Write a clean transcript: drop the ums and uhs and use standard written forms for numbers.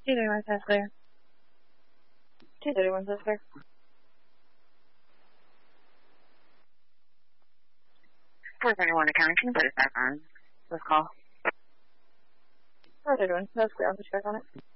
231 says clear. 231 says clear. 431 accounting, can you put us back on this call? 431 says clear. I'll just check on it.